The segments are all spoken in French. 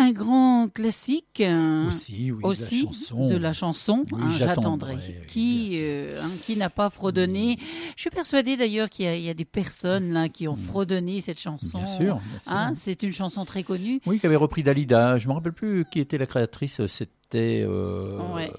un grand classique Aussi, de la chanson, Oui, J'attendrai, qui n'a pas fredonné. Je suis persuadée d'ailleurs qu'il y a des personnes là qui ont fredonné cette chanson. Bien sûr. C'est une chanson très connue. Oui, qui avait repris Dalida. Je ne me rappelle plus qui était la créatrice. C'était. Ouais.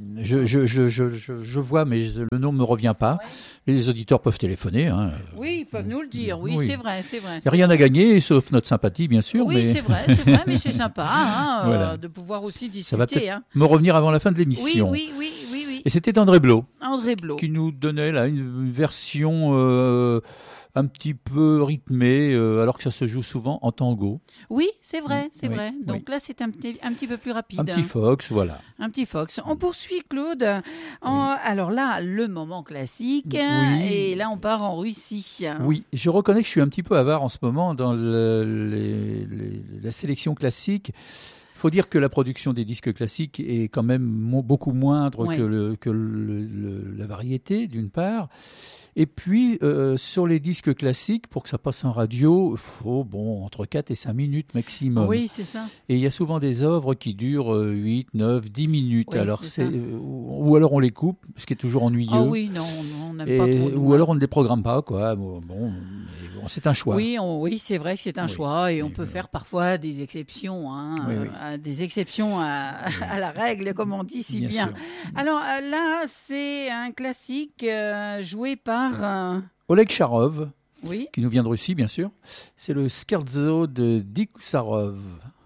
Je vois, mais le nom ne me revient pas. Ouais. Les auditeurs peuvent téléphoner. Hein. Oui, ils peuvent nous le dire. Oui. C'est vrai. Il n'y a rien à gagner, sauf notre sympathie, bien sûr. Oui, mais... c'est vrai, mais c'est sympa Voilà. de pouvoir aussi discuter. Ça va peut-être me revenir avant la fin de l'émission. Oui. Et c'était André Blot. Qui nous donnait là une version un petit peu rythmée, alors que ça se joue souvent en tango. Oui, c'est vrai. Donc oui. là, c'est un petit peu plus rapide. Un petit fox, voilà. Un petit fox. On poursuit, Claude. Alors là, le moment classique. Oui. Et là, on part en Russie. Oui, je reconnais que je suis un petit peu avare en ce moment dans la sélection classique. Il faut dire que la production des disques classiques est quand même beaucoup moindre que la variété, d'une part. Et puis, sur les disques classiques, pour que ça passe en radio, il faut entre 4 et 5 minutes maximum. Oui, c'est ça. Et il y a souvent des œuvres qui durent 8, 9, 10 minutes. Oui, alors ou alors on les coupe, ce qui est toujours ennuyeux. Ah oui, non, on n'aime pas trop. Ou alors on ne les programme pas, quoi. C'est un choix. Oui, c'est vrai que c'est un choix et on peut faire parfois des exceptions, des exceptions à la règle, comme on dit si bien. Alors là, c'est un classique joué par Oleg Charov, qui nous vient de Russie, bien sûr. C'est le Scherzo de Dikousarov.